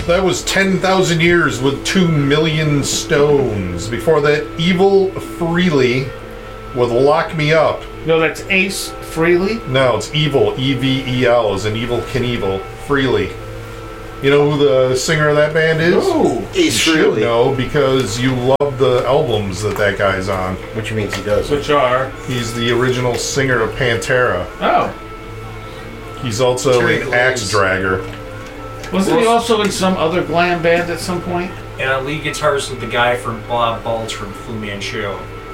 That was 10,000 years with 2 million stones. Before that, Evil Freely with Lock Me Up. No, that's Ace Freely. No, it's Evil, E-V-E-L, as in Evil Knievel, Freely. You know who the singer of that band is? Oh, You should know because you love the albums that guy's on. Which means he does. which are He's the original singer of Pantera. oh, He's also Terry an axe Glaze. dragger. wasn't he also in some other glam band at some point? And lead guitarist with the guy from Bob Balch from Fu Manchu.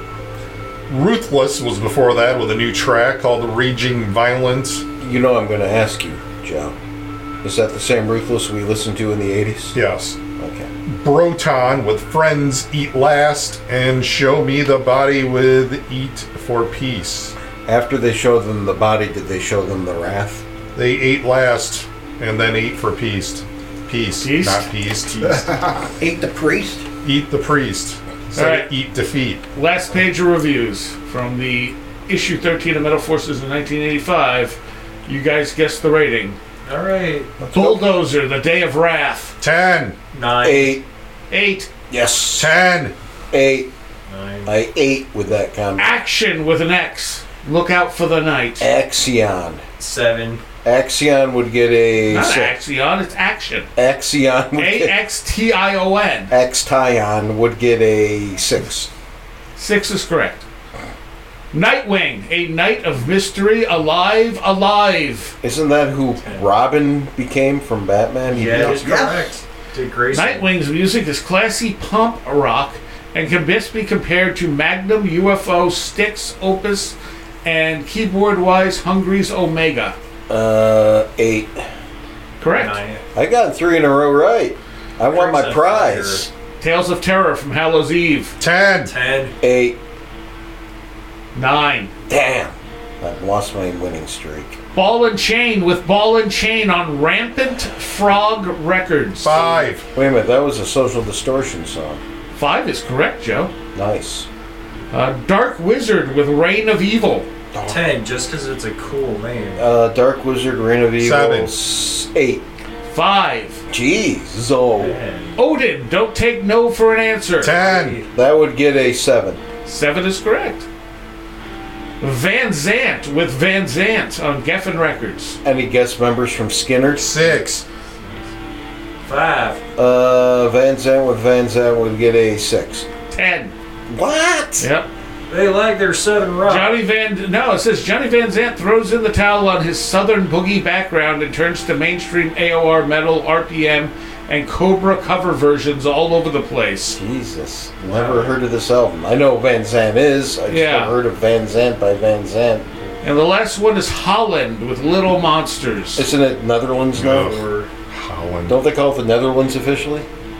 Ruthless was before that with a new track called Raging Violence. You know I'm going to ask you, Joe. Is that the same Ruthless we listened to in the 80s? Yes. Okay. Broton with Friends Eat Last, and Show Me the Body with Eat for Peace. After they showed them the body, did they show them the wrath? They ate last and then ate for peace. Peace, Peace? not peace. Teased. Ate the priest? Eat the priest. So All right. eat defeat. Last page of reviews from the issue 13 of Metal Forces in 1985. You guys guessed the rating. All right. Bulldozer, The Day of Wrath. 10. 9. 8. 8. Yes. 10. 8. 9. I ate with that comment. Action with an X. Look out for the night. Axion. 7. Axion would get a Not 6. Axion, it's Action. Axion would get... A-X-T-I-O-N. X-Tion would get a 6. 6 is correct. Nightwing, A Night of Mystery, Alive, Alive. Isn't that who Robin became from Batman? He Yeah, was- that's correct. Dick Grayson. Nightwing's music is classy pump rock and can best be compared to Magnum, UFO, Styx, Opus, and keyboard-wise Hungry's Omega. 8. Correct. 9. I got 3 in a row right. I want my Crimson prize. Tales of Terror from Hallows Eve. 10. 10. 8. 9. Damn. I've lost my winning streak. Ball and Chain with Ball and Chain on Rampant Frog Records. 5. Wait a minute, that was a Social Distortion song. 5 is correct, Joe. Nice. Dark Wizard with Reign of Evil. 10, just because it's a cool name. Dark Wizard, Reign of Evil. 8. 5. Jeez. So 10. Odin, Don't Take No for an Answer. 10. that would get a 7. 7 is correct. Van Zant with Van Zant on Geffen Records. Any guest members from Skinner? 6. 5. Van Zandt with Van Zandt would get a 6. 10. What? Yep. They like their Southern rock. It says Johnny Van Zant throws in the towel on his Southern boogie background and turns to mainstream AOR metal, RPM, and Cobra cover versions all over the place. Jesus. Never heard of this album. I know who Van Zandt is. I just Yeah. never heard of Van Zandt by Van Zandt. And the last one is Holland with Little Monsters. Isn't it Netherlands now? Ugh. Holland. Don't they call it the Netherlands officially?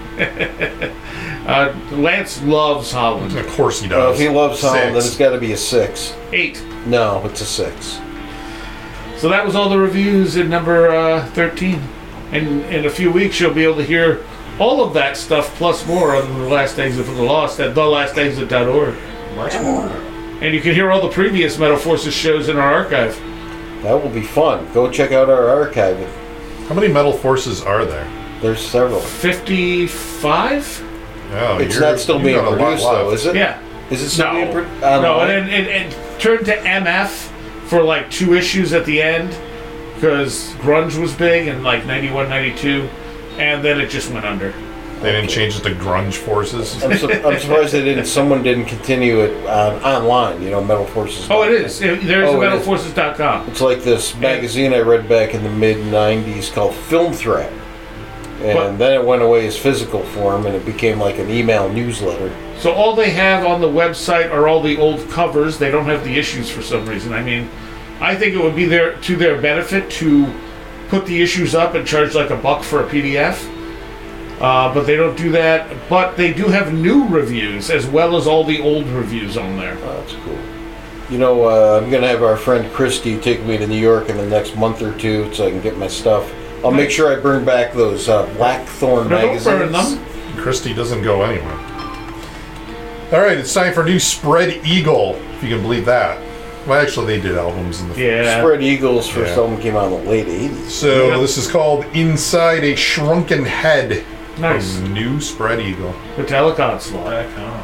Lance loves Holland. Of course he Well, does. if he loves Holland, then 6. it's got to be a 6. 8. No, it's a 6. So that was all the reviews in number 13. And in a few weeks, you'll be able to hear all of that stuff plus more on The Last Exit from the Lost at thelastexit.org. Much more. And you can hear all the previous Metal Forces shows in our archive. That will be fun. Go check out our archive. How many Metal Forces are there? There's several. 55? Oh, It's not still being got a lot produced, though, left. is it? Yeah. Is it still being No. produced? No, and it turned to MF for like 2 issues at the end because grunge was big in like 91, 92, and then it just went under. They didn't change it to Grunge Forces. I'm surprised they didn't. Someone didn't continue it online. You know, Metal Forces. Oh, it is. There's Oh, it is. metalforces.com. It's like this magazine I read back in the mid '90s called Film Threat, and What? then it went away as physical form, and it became like an email newsletter. So all they have on the website are all the old covers. They don't have the issues for some reason. I mean, I think it would be to their benefit to put the issues up and charge like $1 for a PDF. But they don't do that. But they do have new reviews as well as all the old reviews on there. Oh, that's cool. You know, I'm gonna have our friend Christy take me to New York in the next month or two so I can get my stuff. I'll make sure I bring back those Blackthorn No, don't magazines. burn them. Christie doesn't go anywhere. All right, it's time for new Spread Eagle, if you can believe that. Well, actually, they did albums in the. Yeah. Spread Eagles first Yeah. album came out in the late 80s. So Yep. this is called "Inside a Shrunken Head." Nice. From New Spread Eagle. Metallica onslaught. Back on.